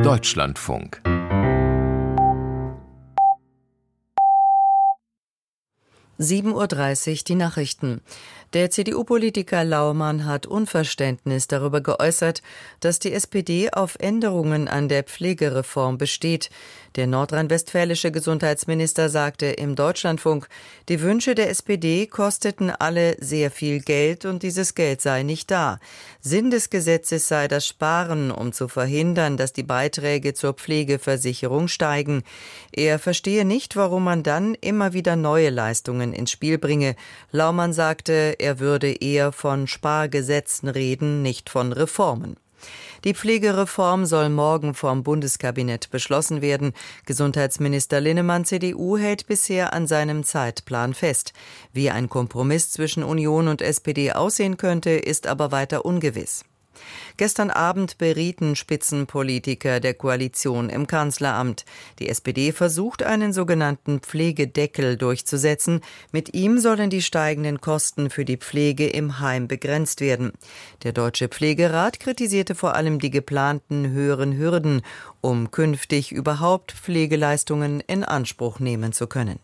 Deutschlandfunk. (7:30 Uhr) die Nachrichten. Der CDU-Politiker Laumann hat Unverständnis darüber geäußert, dass die SPD auf Änderungen an der Pflegereform besteht. Der nordrhein-westfälische Gesundheitsminister sagte im Deutschlandfunk, die Wünsche der SPD kosteten alle sehr viel Geld und dieses Geld sei nicht da. Sinn des Gesetzes sei das Sparen, um zu verhindern, dass die Beiträge zur Pflegeversicherung steigen. Er verstehe nicht, warum man dann immer wieder neue Leistungen ins Spiel bringe. Laumann sagte, er würde eher von Spargesetzen reden, nicht von Reformen. Die Pflegereform soll morgen vom Bundeskabinett beschlossen werden. Gesundheitsminister Linnemann, CDU, hält bisher an seinem Zeitplan fest. Wie ein Kompromiss zwischen Union und SPD aussehen könnte, ist aber weiter ungewiss. Gestern Abend berieten Spitzenpolitiker der Koalition im Kanzleramt. Die SPD versucht, einen sogenannten Pflegedeckel durchzusetzen. Mit ihm sollen die steigenden Kosten für die Pflege im Heim begrenzt werden. Der Deutsche Pflegerat kritisierte vor allem die geplanten höheren Hürden, um künftig überhaupt Pflegeleistungen in Anspruch nehmen zu können.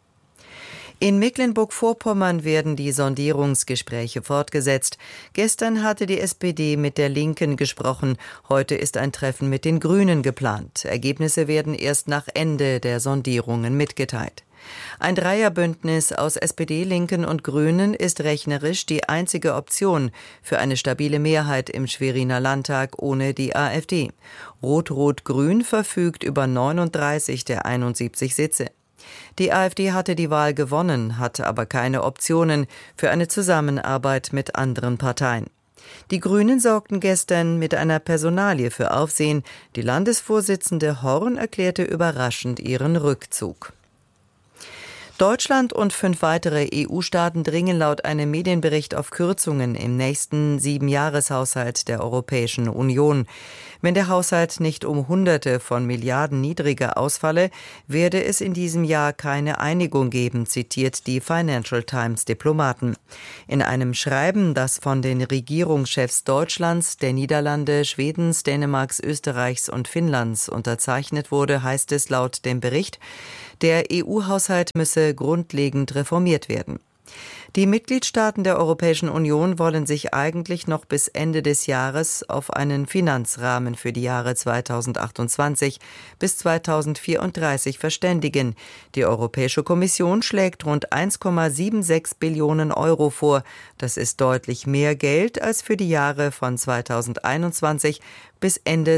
In Mecklenburg-Vorpommern werden die Sondierungsgespräche fortgesetzt. Gestern hatte die SPD mit der Linken gesprochen. Heute ist ein Treffen mit den Grünen geplant. Ergebnisse werden erst nach Ende der Sondierungen mitgeteilt. Ein Dreierbündnis aus SPD, Linken und Grünen ist rechnerisch die einzige Option für eine stabile Mehrheit im Schweriner Landtag ohne die AfD. Rot-Rot-Grün verfügt über 39 der 71 Sitze. Die AfD hatte die Wahl gewonnen, hatte aber keine Optionen für eine Zusammenarbeit mit anderen Parteien. Die Grünen sorgten gestern mit einer Personalie für Aufsehen. Die Landesvorsitzende Horn erklärte überraschend ihren Rückzug. Deutschland und 5 weitere EU-Staaten dringen laut einem Medienbericht auf Kürzungen im nächsten 7-Jahreshaushalt der Europäischen Union. Wenn der Haushalt nicht um Hunderte von Milliarden niedriger ausfalle, werde es in diesem Jahr keine Einigung geben, zitiert die Financial Times Diplomaten. In einem Schreiben, das von den Regierungschefs Deutschlands, der Niederlande, Schwedens, Dänemarks, Österreichs und Finnlands unterzeichnet wurde, heißt es laut dem Bericht, der EU-Haushalt müsse grundlegend reformiert werden. Die Mitgliedstaaten der Europäischen Union wollen sich eigentlich noch bis Ende des Jahres auf einen Finanzrahmen für die Jahre 2028 bis 2034 verständigen. Die Europäische Kommission schlägt rund 1,76 Billionen Euro vor. Das ist deutlich mehr Geld, als für die Jahre von 2021 bis Ende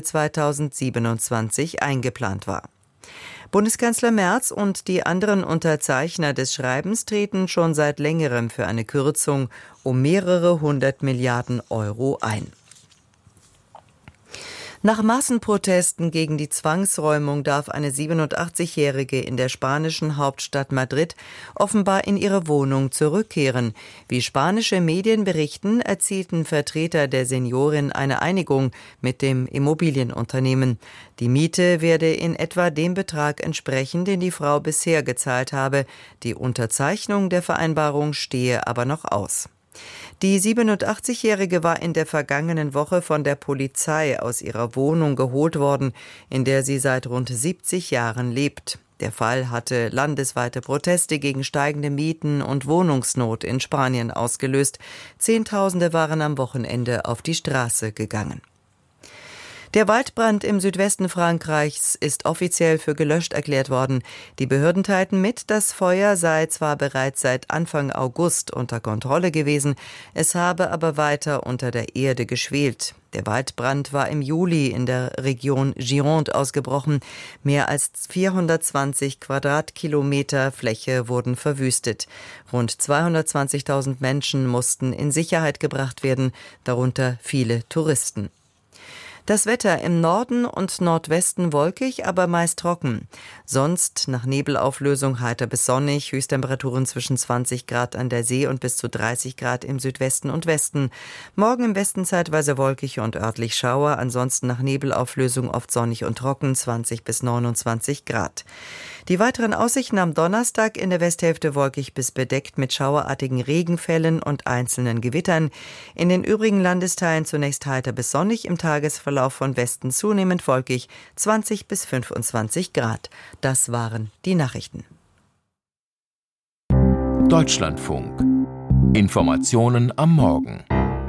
2027 eingeplant war. Bundeskanzler Merz und die anderen Unterzeichner des Schreibens treten schon seit längerem für eine Kürzung um mehrere 100 Milliarden Euro ein. Nach Massenprotesten gegen die Zwangsräumung darf eine 87-Jährige in der spanischen Hauptstadt Madrid offenbar in ihre Wohnung zurückkehren. Wie spanische Medien berichten, erzielten Vertreter der Seniorin eine Einigung mit dem Immobilienunternehmen. Die Miete werde in etwa dem Betrag entsprechen, den die Frau bisher gezahlt habe. Die Unterzeichnung der Vereinbarung stehe aber noch aus. Die 87-Jährige war in der vergangenen Woche von der Polizei aus ihrer Wohnung geholt worden, in der sie seit rund 70 Jahren lebt. Der Fall hatte landesweite Proteste gegen steigende Mieten und Wohnungsnot in Spanien ausgelöst. Zehntausende waren am Wochenende auf die Straße gegangen. Der Waldbrand im Südwesten Frankreichs ist offiziell für gelöscht erklärt worden. Die Behörden teilten mit, das Feuer sei zwar bereits seit Anfang August unter Kontrolle gewesen, es habe aber weiter unter der Erde geschwelt. Der Waldbrand war im Juli in der Region Gironde ausgebrochen. Mehr als 420 Quadratkilometer Fläche wurden verwüstet. Rund 220.000 Menschen mussten in Sicherheit gebracht werden, darunter viele Touristen. Das Wetter im Norden und Nordwesten wolkig, aber meist trocken. Sonst nach Nebelauflösung heiter bis sonnig, Höchsttemperaturen zwischen 20 Grad an der See und bis zu 30 Grad im Südwesten und Westen. Morgen im Westen zeitweise wolkig und örtlich Schauer, ansonsten nach Nebelauflösung oft sonnig und trocken, 20 bis 29 Grad. Die weiteren Aussichten am Donnerstag in der Westhälfte wolkig bis bedeckt mit schauerartigen Regenfällen und einzelnen Gewittern. In den übrigen Landesteilen zunächst heiter bis sonnig, im Tagesverlauf Tagesverlauf von Westen zunehmend wolkig, 20 bis 25 Grad. Das waren die Nachrichten. Deutschlandfunk. Informationen am Morgen.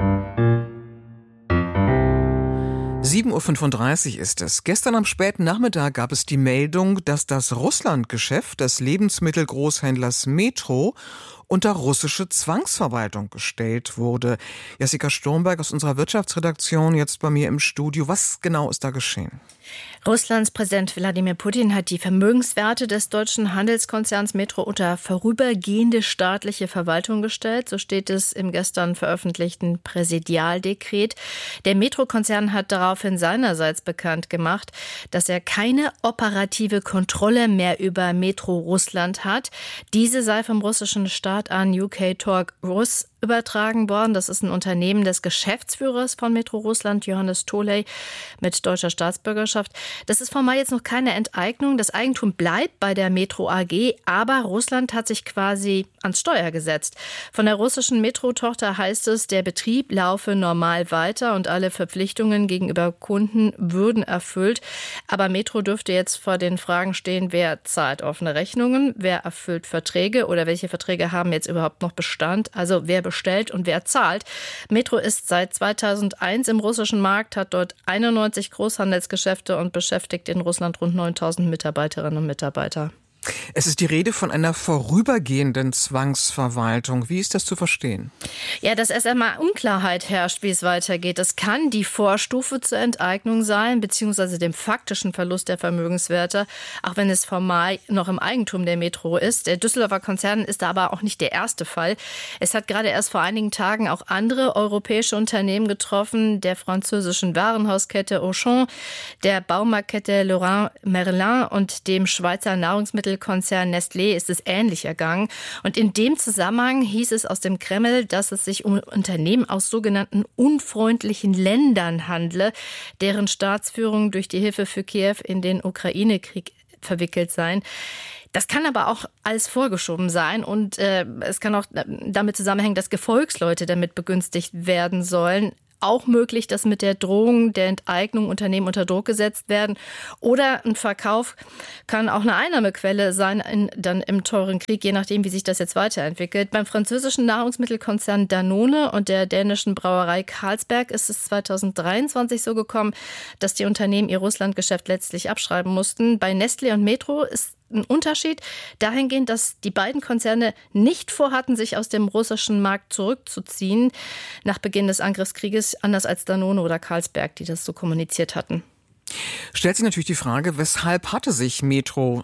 7:35 Uhr ist es. Gestern am späten Nachmittag gab es die Meldung, dass das Russlandgeschäft des Lebensmittelgroßhändlers Metro unter russische Zwangsverwaltung gestellt wurde. Jessica Sturmberg aus unserer Wirtschaftsredaktion jetzt bei mir im Studio. Was genau ist da geschehen? Russlands Präsident Wladimir Putin hat die Vermögenswerte des deutschen Handelskonzerns Metro unter vorübergehende staatliche Verwaltung gestellt. So steht es im gestern veröffentlichten Präsidialdekret. Der Metro-Konzern hat daraufhin seinerseits bekannt gemacht, dass er keine operative Kontrolle mehr über Metro Russland hat. Diese sei vom russischen Staat an UK Torg Rus übertragen worden. Das ist ein Unternehmen des Geschäftsführers von Metro Russland, Johannes Toley, mit deutscher Staatsbürgerschaft. Das ist formal jetzt noch keine Enteignung. Das Eigentum bleibt bei der Metro AG, aber Russland hat sich quasi ans Steuer gesetzt. Von der russischen Metro-Tochter heißt es, der Betrieb laufe normal weiter und alle Verpflichtungen gegenüber Kunden würden erfüllt. Aber Metro dürfte jetzt vor den Fragen stehen, wer zahlt offene Rechnungen, wer erfüllt Verträge oder welche Verträge haben jetzt überhaupt noch Bestand, also wer bestellt und wer zahlt. Metro ist seit 2001 im russischen Markt, hat dort 91 Großhandelsgeschäfte und beschäftigt in Russland rund 9.000 Mitarbeiterinnen und Mitarbeiter. Es ist die Rede von einer vorübergehenden Zwangsverwaltung. Wie ist das zu verstehen? Ja, dass erst einmal Unklarheit herrscht, wie es weitergeht. Das kann die Vorstufe zur Enteignung sein, beziehungsweise dem faktischen Verlust der Vermögenswerte, auch wenn es formal noch im Eigentum der Metro ist. Der Düsseldorfer Konzern ist da aber auch nicht der erste Fall. Es hat gerade erst vor einigen Tagen auch andere europäische Unternehmen getroffen, der französischen Warenhauskette Auchan, der Baumarktkette Leroy Merlin und dem Schweizer Nahrungsmittelkonzern Nestlé ist es ähnlich ergangen. Und in dem Zusammenhang hieß es aus dem Kreml, dass es sich um Unternehmen aus sogenannten unfreundlichen Ländern handle, deren Staatsführung durch die Hilfe für Kiew in den Ukraine-Krieg verwickelt seien. Das kann aber auch alles vorgeschoben sein und es kann auch damit zusammenhängen, dass Gefolgsleute damit begünstigt werden sollen. Auch möglich, dass mit der Drohung der Enteignung Unternehmen unter Druck gesetzt werden. Oder ein Verkauf kann auch eine Einnahmequelle sein, dann im teuren Krieg, je nachdem, wie sich das jetzt weiterentwickelt. Beim französischen Nahrungsmittelkonzern Danone und der dänischen Brauerei Carlsberg ist es 2023 so gekommen, dass die Unternehmen ihr Russlandgeschäft letztlich abschreiben mussten. Bei Nestlé und Metro ist ein Unterschied dahingehend, dass die beiden Konzerne nicht vorhatten, sich aus dem russischen Markt zurückzuziehen nach Beginn des Angriffskrieges, anders als Danone oder Carlsberg, die das so kommuniziert hatten. Stellt sich natürlich die Frage, weshalb hatte sich Metro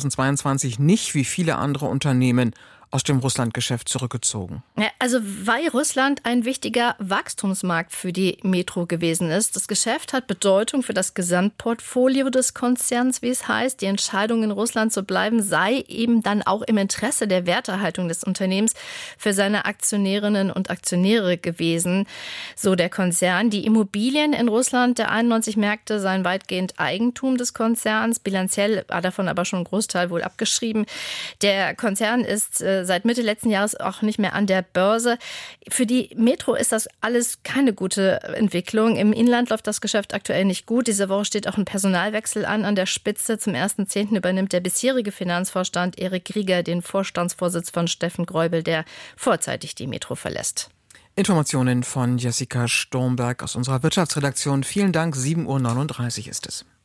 2022 nicht wie viele andere Unternehmen aus dem Russlandgeschäft zurückgezogen? Ja, also weil Russland ein wichtiger Wachstumsmarkt für die Metro gewesen ist. Das Geschäft hat Bedeutung für das Gesamtportfolio des Konzerns, wie es heißt. Die Entscheidung, in Russland zu bleiben, sei eben dann auch im Interesse der Werterhaltung des Unternehmens für seine Aktionärinnen und Aktionäre gewesen. So der Konzern. Die Immobilien in Russland der 91 Märkte seien weitgehend Eigentum des Konzerns. Bilanziell war davon aber schon ein Großteil wohl abgeschrieben. Der Konzern ist seit Mitte letzten Jahres auch nicht mehr an der Börse. Für die Metro ist das alles keine gute Entwicklung. Im Inland läuft das Geschäft aktuell nicht gut. Diese Woche steht auch ein Personalwechsel an der Spitze. Zum 1.10. übernimmt der bisherige Finanzvorstand Erik Rieger den Vorstandsvorsitz von Steffen Greubel, der vorzeitig die Metro verlässt. Informationen von Jessica Sturmberg aus unserer Wirtschaftsredaktion. Vielen Dank, 7:39 Uhr ist es.